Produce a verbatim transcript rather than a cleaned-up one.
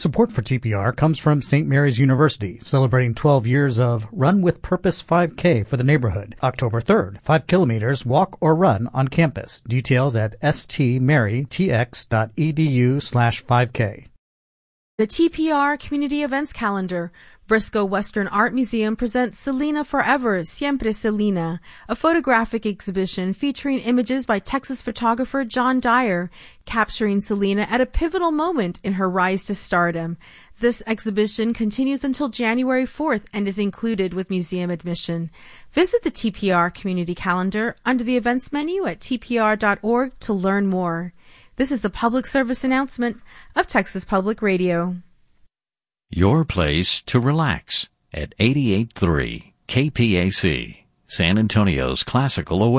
Support for T P R comes from Saint Mary's University, celebrating twelve years of Run with Purpose five K for the neighborhood. October third, five kilometers, walk or run on campus. Details at stmarytx.edu slash 5K. The T P R Community Events Calendar. Briscoe Western Art Museum presents Selena Forever, Siempre Selena, a photographic exhibition featuring images by Texas photographer John Dyer, capturing Selena at a pivotal moment in her rise to stardom. This exhibition continues until January fourth and is included with museum admission. Visit the T P R Community Calendar under the events menu at t p r dot org to learn more. This is a public service announcement of Texas Public Radio. Your place to relax at eighty-eight point three K P A C, San Antonio's classical oasis.